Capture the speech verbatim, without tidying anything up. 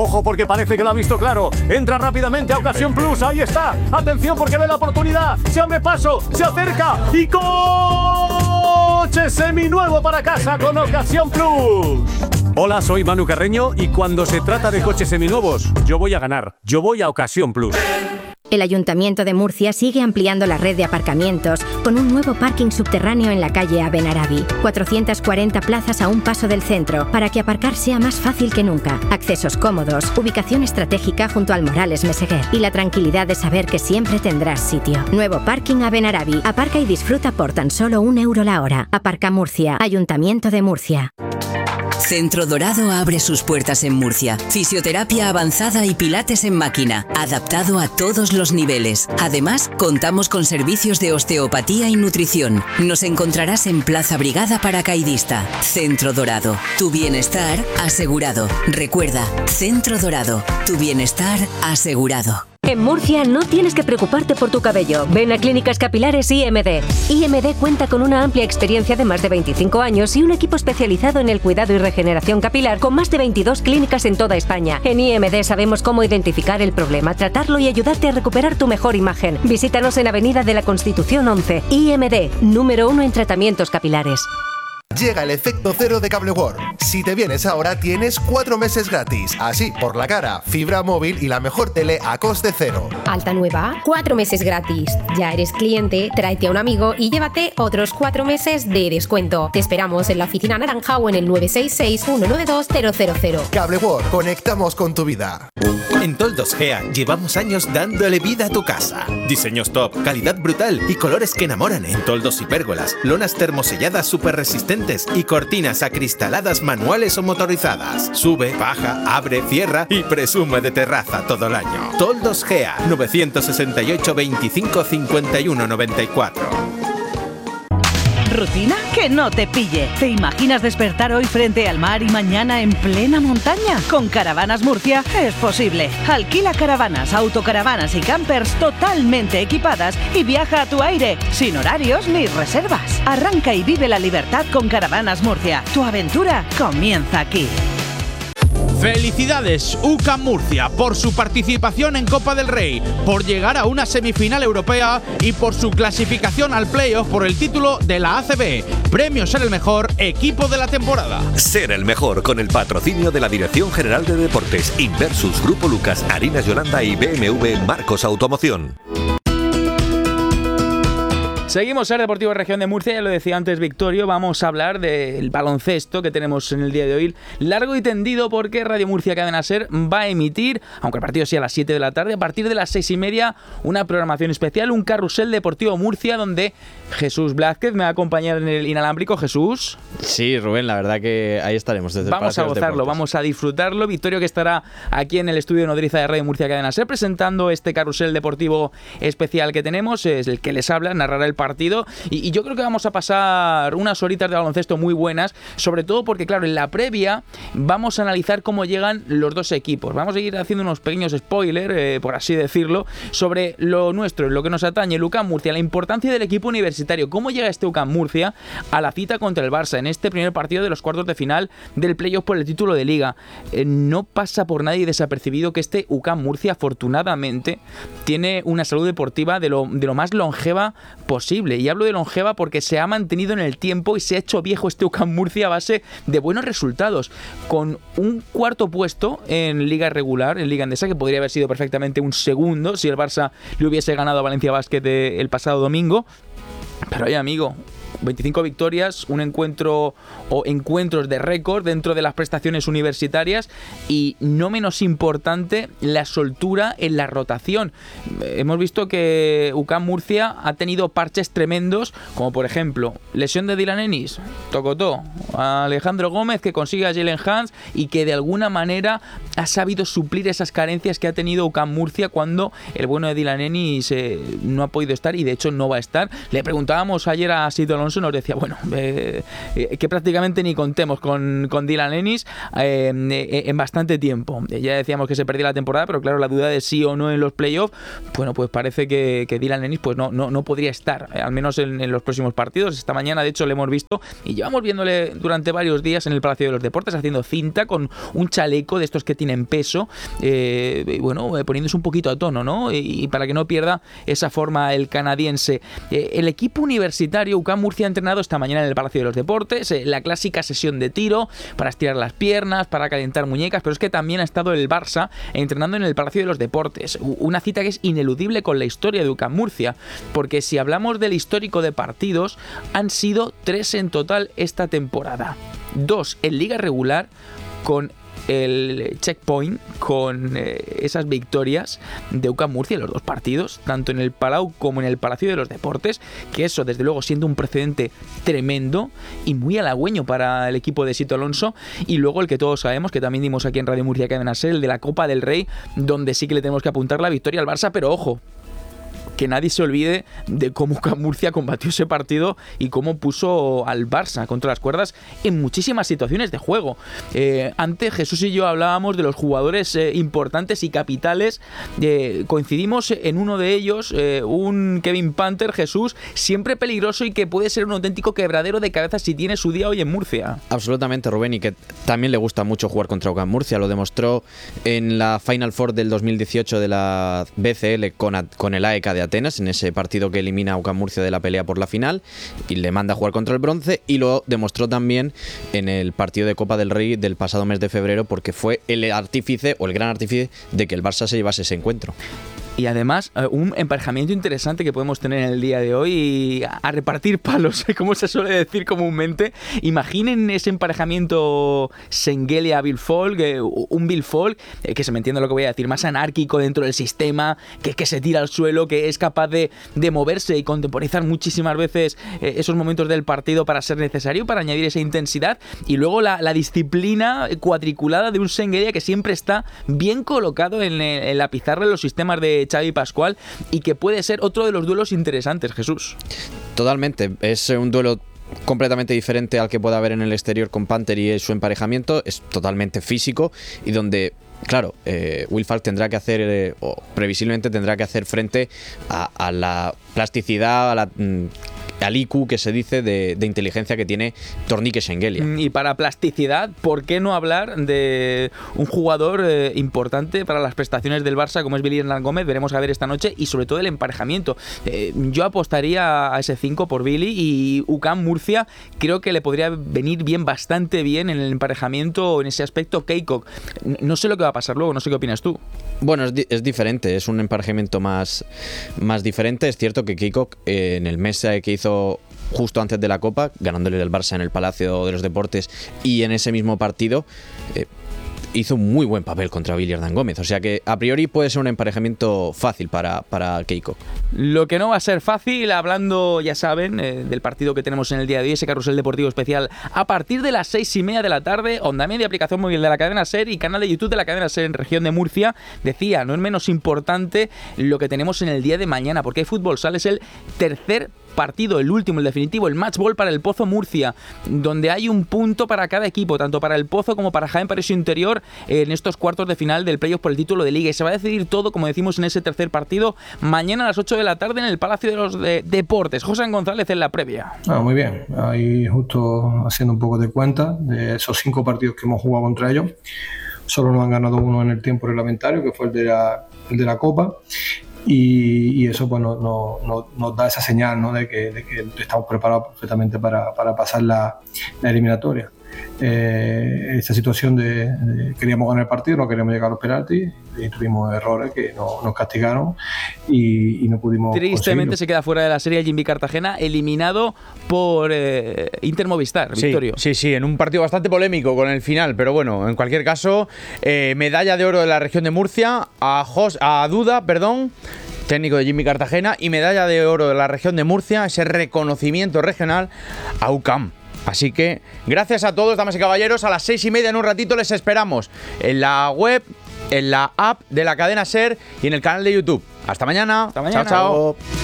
Ojo porque parece que lo ha visto claro. Entra rápidamente a Ocasión Plus. Ahí está. Atención porque ve la oportunidad. Se abre paso. Se acerca. Y coche seminuevo para casa con Ocasión Plus. Hola, soy Manu Carreño y cuando se trata de coches seminuevos, yo voy a ganar. Yo voy a Ocasión Plus. El Ayuntamiento de Murcia sigue ampliando la red de aparcamientos con un nuevo parking subterráneo en la calle Abenarabi. cuatrocientas cuarenta plazas a un paso del centro para que aparcar sea más fácil que nunca. Accesos cómodos, ubicación estratégica junto al Morales Meseguer y la tranquilidad de saber que siempre tendrás sitio. Nuevo parking Abenarabi. Aparca y disfruta por tan solo un euro la hora. Aparca Murcia. Ayuntamiento de Murcia. Centro Dorado abre sus puertas en Murcia. Fisioterapia avanzada y pilates en máquina, adaptado a todos los niveles. Además, contamos con servicios de osteopatía y nutrición. Nos encontrarás en Plaza Brigada Paracaidista. Centro Dorado. Tu bienestar asegurado. Recuerda, Centro Dorado. Tu bienestar asegurado. En Murcia no tienes que preocuparte por tu cabello. Ven a Clínicas Capilares I M D. I M D cuenta con una amplia experiencia de más de veinticinco años y un equipo especializado en el cuidado y regeneración capilar con más de veintidós clínicas en toda España. En I M D sabemos cómo identificar el problema, tratarlo y ayudarte a recuperar tu mejor imagen. Visítanos en Avenida de la Constitución once. I M D, número uno en tratamientos capilares. Llega el efecto cero de Cable World. Si te vienes ahora tienes cuatro meses gratis. Así, por la cara, fibra móvil y la mejor tele a coste cero. Alta nueva, cuatro meses gratis. Ya eres cliente, tráete a un amigo y llévate otros cuatro meses de descuento. Te esperamos en la oficina naranja o en el nueve seis seis, uno nueve dos, cero cero cero. Cable World, conectamos con tu vida. En Toldos Gea llevamos años dándole vida a tu casa. Diseños top, calidad brutal y colores que enamoran en toldos y pérgolas, lonas termoselladas súper resistentes y cortinas acristaladas manuales o motorizadas. Sube, baja, abre, cierra y presume de terraza todo el año. Toldos Gea, nueve seis ocho, veinticinco, cincuenta y uno, noventa y cuatro. ¿Rutina? Que no te pille. ¿Te imaginas despertar hoy frente al mar y mañana en plena montaña? Con Caravanas Murcia es posible. Alquila caravanas, autocaravanas y campers totalmente equipadas y viaja a tu aire, sin horarios ni reservas. Arranca y vive la libertad con Caravanas Murcia. Tu aventura comienza aquí. Felicidades U C A M Murcia por su participación en Copa del Rey, por llegar a una semifinal europea y por su clasificación al playoff por el título de la A C B. Premio Ser el Mejor Equipo de la temporada. Ser el Mejor con el patrocinio de la Dirección General de Deportes, Inversus, Grupo Lucas, Harinas Yolanda y B M W Marcos Automoción. Seguimos en Deportivo Región de Murcia, ya lo decía antes Victorio, vamos a hablar del baloncesto que tenemos en el día de hoy, largo y tendido porque Radio Murcia Cadena Ser va a emitir, aunque el partido sea a las siete de la tarde, a partir de las seis y media, una programación especial, un carrusel Deportivo Murcia, donde Jesús Blázquez me va a acompañar en el inalámbrico. Jesús. Sí, Rubén, la verdad que ahí estaremos desde el Vamos a gozarlo, vamos a disfrutarlo. Victorio, que estará aquí en el estudio nodriza de Radio Murcia Cadena Ser presentando este carrusel deportivo especial que tenemos, es el que les habla, narrará el partido y, y yo creo que vamos a pasar unas horitas de baloncesto muy buenas, sobre todo porque claro, en la previa vamos a analizar cómo llegan los dos equipos, vamos a ir haciendo unos pequeños spoilers, eh, por así decirlo, sobre lo nuestro, lo que nos atañe, el U C A M Murcia, la importancia del equipo universitario, cómo llega este U C A M Murcia a la cita contra el Barça en este primer partido de los cuartos de final del playoff por el título de Liga. Eh, no pasa por nadie desapercibido que este U C A M Murcia afortunadamente tiene una salud deportiva de lo, de lo más longeva posible. Y hablo de longeva porque se ha mantenido en el tiempo y se ha hecho viejo este U C A M Murcia a base de buenos resultados. Con un cuarto puesto en Liga regular, en Liga Endesa, que podría haber sido perfectamente un segundo si el Barça le hubiese ganado a Valencia Basket el pasado domingo. Pero oye, amigo, veinticinco victorias, un encuentro o encuentros de récord dentro de las prestaciones universitarias y no menos importante la soltura en la rotación. Hemos visto que U C A M Murcia ha tenido parches tremendos, como por ejemplo lesión de Dylan Ennis, tocotó, Alejandro Gómez que consigue a Jalen Hans y que de alguna manera ha sabido suplir esas carencias que ha tenido U C A M Murcia cuando el bueno de Dylan Ennis eh, no ha podido estar y de hecho no va a estar. Le preguntábamos ayer a Sito Alonso Alonso nos decía, bueno, eh, eh, que prácticamente ni contemos con, con Dylan Ennis eh, eh, en bastante tiempo. Ya decíamos que se perdía la temporada, pero claro, la duda de sí o no en los playoffs, bueno, pues parece que, que Dylan Ennis pues no, no, no podría estar, eh, al menos en, en los próximos partidos. Esta mañana, de hecho, le hemos visto y llevamos viéndole durante varios días en el Palacio de los Deportes haciendo cinta con un chaleco de estos que tienen peso, eh, y bueno, eh, poniéndose un poquito a tono, ¿no? Y, y para que no pierda esa forma el canadiense. Eh, el equipo universitario U C A M Murcia ha entrenado esta mañana en el Palacio de los Deportes, eh, la clásica sesión de tiro para estirar las piernas, para calentar muñecas, pero es que también ha estado el Barça entrenando en el Palacio de los Deportes. Una cita que es ineludible con la historia de U C A M Murcia, porque si hablamos del histórico de partidos, han sido tres en total esta temporada. Dos en liga regular, con el checkpoint, con eh, esas victorias de U C A M Murcia en los dos partidos, tanto en el Palau como en el Palacio de los Deportes, que eso desde luego siendo un precedente tremendo y muy halagüeño para el equipo de Sito Alonso. Y luego el que todos sabemos, que también dimos aquí en Radio Murcia Cadena Ser, el de la Copa del Rey, donde sí que le tenemos que apuntar la victoria al Barça, pero ojo, que nadie se olvide de cómo U C A M Murcia combatió ese partido y cómo puso al Barça contra las cuerdas en muchísimas situaciones de juego. Eh, antes Jesús y yo hablábamos de los jugadores eh, importantes y capitales. Eh, coincidimos en uno de ellos, eh, un Kevin Panther, Jesús, siempre peligroso y que puede ser un auténtico quebradero de cabeza si tiene su día hoy en Murcia. Absolutamente, Rubén, y que también le gusta mucho jugar contra U C A M Murcia. Lo demostró en la Final Four del dos mil dieciocho de la B C L con, a, con el A E K de Atenas, en ese partido que elimina a U C A M Murcia de la pelea por la final y le manda a jugar contra el bronce, y lo demostró también en el partido de Copa del Rey del pasado mes de febrero, porque fue el artífice o el gran artífice de que el Barça se llevase ese encuentro. Y además, un emparejamiento interesante que podemos tener en el día de hoy, a repartir palos, como se suele decir comúnmente. Imaginen ese emparejamiento Şengeli-Bill Folk, un Bill Folk, que se me entiende lo que voy a decir, más anárquico dentro del sistema, que, que se tira al suelo, que es capaz de, de moverse y contemporizar muchísimas veces esos momentos del partido para ser necesario, para añadir esa intensidad. Y luego la, la disciplina cuadriculada de un Şengeli que siempre está bien colocado en, en la pizarra, en los sistemas de Xavi Pascual, y que puede ser otro de los duelos interesantes, Jesús. Totalmente, es un duelo completamente diferente al que pueda haber en el exterior con Panther y su emparejamiento. Es totalmente físico y donde, claro, eh, Will Falk tendrá que hacer, eh, o previsiblemente tendrá que hacer frente a, a la plasticidad, a la... Mm, al I Q que se dice de, de inteligencia que tiene Tornique Şengeli. Y para plasticidad, ¿por qué no hablar de un jugador eh, importante para las prestaciones del Barça como es Billy Hernán Gómez? Veremos a ver esta noche, y sobre todo el emparejamiento. Eh, yo apostaría a ese cinco por Billy, y U C A M Murcia creo que le podría venir bien, bastante bien en el emparejamiento, en ese aspecto Keikok. No sé lo que va a pasar luego, no sé qué opinas tú. Bueno, es, di- es diferente, es un emparejamiento más, más diferente. Es cierto que Keikok eh, en el mes que hizo justo antes de la Copa, ganándole el Barça en el Palacio de los Deportes, y en ese mismo partido eh, hizo un muy buen papel contra Billy Hernán Gómez. O sea que a priori puede ser un emparejamiento fácil para, para Keikok. Lo que no va a ser fácil, hablando, ya saben, eh, del partido que tenemos en el día de hoy, ese carrusel deportivo especial, a partir de las seis y media de la tarde, onda media, aplicación móvil de la cadena SER y canal de YouTube de la cadena SER en región de Murcia. Decía, no es menos importante lo que tenemos en el día de mañana, porque hay fútbol sala, es el tercer partido, el último, el definitivo, el match ball para el Pozo Murcia, donde hay un punto para cada equipo, tanto para el Pozo como para Jaén Paraíso Interior, en estos cuartos de final del playoff por el título de Liga, y se va a decidir todo, como decimos, en ese tercer partido mañana a las ocho de la tarde en el Palacio de los de Deportes. José González en la previa. Ah, muy bien, ahí justo haciendo un poco de cuenta de esos cinco partidos que hemos jugado contra ellos. Solo nos han ganado uno en el tiempo reglamentario, que fue el de la, el de la Copa. Y, y eso pues no, no, no, nos da esa señal, ¿no? de, que, de que estamos preparados perfectamente para, para pasar la, la eliminatoria. Eh, esta situación de, de queríamos ganar el partido, no queríamos llegar a los penaltis y tuvimos errores que no, nos castigaron y, y no pudimos tristemente conseguirlo. Se queda fuera de la serie Jimmy Cartagena, eliminado por eh, Inter Movistar, sí, Victorio. Sí, sí, en un partido bastante polémico con el final, pero bueno, en cualquier caso, eh, medalla de oro de la región de Murcia a, Jos, a Duda, perdón, técnico de Jimmy Cartagena, y medalla de oro de la región de Murcia, ese reconocimiento regional a U C A M. Así que gracias a todos, damas y caballeros. A las seis y media en un ratito les esperamos en la web, en la app de la cadena SER y en el canal de YouTube. Hasta mañana. Hasta mañana. Chao, chao.